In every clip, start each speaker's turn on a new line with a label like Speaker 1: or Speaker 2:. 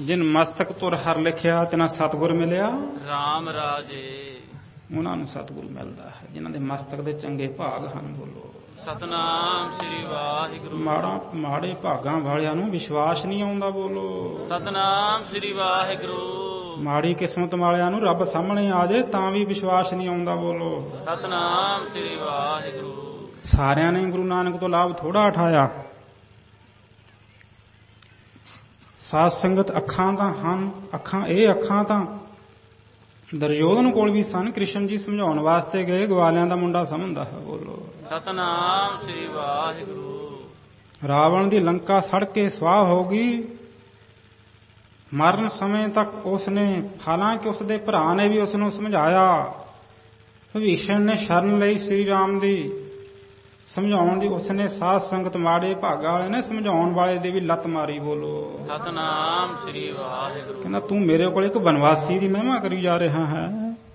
Speaker 1: ਜਿਨ ਮਸਤਕ ਤੁਰ ਹਰ ਲਿਖਿਆ ਤਿਨਾ ਸਤਿਗੁਰ ਮਿਲਿਆ
Speaker 2: ਰਾਮ ਰਾਜੇ।
Speaker 1: ਉਹਨਾਂ ਨੂੰ ਸਤਿਗੁਰ ਮਿਲਦਾ ਹੈ ਜਿਨ੍ਹਾਂ ਦੇ ਮਸਤਕ ਦੇ ਚੰਗੇ ਭਾਗ ਹਨ। ਬੋਲੋ
Speaker 2: ਸਤਨਾਮ ਸ੍ਰੀ ਵਾਹਿਗੁਰੂ।
Speaker 1: ਮਾੜੇ ਭਾਗਾਂ ਵਾਲਿਆਂ ਨੂੰ ਵਿਸ਼ਵਾਸ ਨਹੀਂ ਆਉਂਦਾ। ਬੋਲੋ
Speaker 2: ਸਤਨਾਮ ਸ੍ਰੀ ਵਾਹਿਗੁਰੂ।
Speaker 1: ਮਾੜੀ ਕਿਸਮਤ ਵਾਲਿਆਂ ਨੂੰ ਰੱਬ ਸਾਹਮਣੇ ਆ ਜਾਏ ਤਾਂ ਵੀ ਵਿਸ਼ਵਾਸ ਨਹੀਂ ਆਉਂਦਾ। ਬੋਲੋ
Speaker 2: ਸਤਨਾਮ ਸ੍ਰੀ ਵਾਹਿਗੁਰੂ।
Speaker 1: ਸਾਰਿਆਂ ਨੇ ਗੁਰੂ ਨਾਨਕ ਤੋਂ ਲਾਭ ਥੋੜਾ ਉਠਾਇਆ। ਸਾਧ ਸੰਗਤ ਅੱਖਾਂ ਤਾਂ ਹਨ, ਅੱਖਾਂ ਤਾਂ ਦੁਰਯੋਧਨ ਕੋਲ ਵੀ ਸਨ। ਕ੍ਰਿਸ਼ਨ ਜੀ ਸਮਝਾਉਣ ਵਾਸਤੇ ਗਏ, ਗਵਾਲਿਆਂ ਦਾ ਮੁੰਡਾ ਸਮਝਦਾ ਹੈ। ਬੋਲੋ
Speaker 2: ਸਤਨਾਮ ਸ੍ਰੀ ਵਾਹਿਗੁਰੂ।
Speaker 1: ਰਾਵਣ ਦੀ ਲੰਕਾ ਸੜ ਕੇ ਸਵਾਹ ਹੋ ਗਈ। ਮਰਨ ਸਮੇਂ ਤੱਕ ਉਸਨੇ, ਹਾਲਾਂਕਿ ਉਸਦੇ ਭਰਾ ਨੇ ਵੀ ਉਸ ਨੂੰ ਸਮਝਾਇਆ, ਵਿਭੀਸ਼ਣ ਨੇ ਸ਼ਰਨ ਲਈ ਸ੍ਰੀ ਰਾਮ ਦੀ ਸਮਝਾਉਣ ਦੀ, ਉਸਨੇ ਸਾਧ ਸੰਗਤ ਮਾੜੇ ਭਾਗਾ ਵਾਲੇ ਨੇ ਸਮਝਾਉਣ ਵਾਲੇ ਦੀ ਵੀ ਲੱਤ ਮਾਰੀ। ਬੋਲੋ
Speaker 2: ਸਤਨਾਮ ਸ੍ਰੀ ਵਾਹਿਗੁਰੂ।
Speaker 1: ਕਹਿੰਦਾ ਤੂੰ ਮੇਰੇ ਕੋਲ ਇੱਕ ਬਨਵਾਸੀ ਦੀ ਮਹਿਮਾ ਕਰੀ ਜਾ ਰਿਹਾ ਹੈ।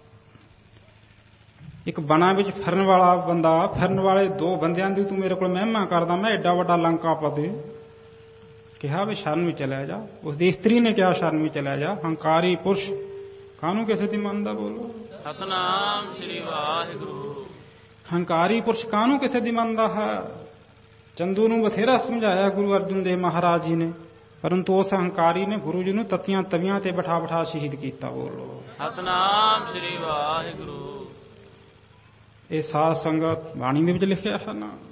Speaker 1: ਇੱਕ ਬਨਾਂ ਵਿੱਚ ਫਿਰਨ ਵਾਲਾ ਬੰਦਾ, ਫਿਰਨ ਵਾਲੇ ਦੋ ਬੰਦਿਆਂ ਦੀ ਤੂੰ ਮੇਰੇ ਕੋਲ ਮਹਿਮਾ ਕਰਦਾ। ਮੈਂ ਐਡਾ ਵੱਡਾ ਲੰਕਾਪਤੀ। ਕਿਹਾ ਵੀ ਸ਼ਰਨ ਵਿੱਚ ਚਲਿਆ ਜਾ। ਉਸਦੀ ਇਸਤਰੀ ਨੇ ਕਿਹਾ ਸ਼ਰਨ ਵਿੱਚ ਚਲਿਆ ਜਾ। ਹੰਕਾਰੀ ਪੁਰਸ਼ ਕਾਹਨੂੰ ਕਿਸੇ ਦੀ ਮੰਨਦਾ। ਬੋਲੋ
Speaker 2: ਸਤਨਾਮ ਸ੍ਰੀ ਵਾਹਿਗੁਰੂ।
Speaker 1: ਹੰਕਾਰੀ ਪੁਰਸ਼ ਕਾਹਨੂੰ ਕਿਸੇ ਦੀ ਮੰਨਦਾ ਹੈ। ਚੰਦੂ ਨੂੰ ਬਥੇਰਾ ਸਮਝਾਇਆ ਗੁਰੂ ਅਰਜਨ ਦੇਵ ਮਹਾਰਾਜ ਜੀ ਨੇ, ਪਰੰਤੂ ਉਸ ਹੰਕਾਰੀ ਨੇ ਗੁਰੂ ਜੀ ਨੂੰ ਤਤੀਆਂ ਤਵੀਆਂ ਤੇ ਬਿਠਾ ਸ਼ਹੀਦ ਕੀਤਾ। ਬੋਲੋ
Speaker 2: ਸਤਨਾਮ ਸ੍ਰੀ ਵਾਹਿਗੁਰੂ।
Speaker 1: ਇਹ ਸਾਧ ਸੰਗਤ ਬਾਣੀ ਦੇ ਵਿੱਚ ਲਿਖਿਆ ਹੈ ਨਾ।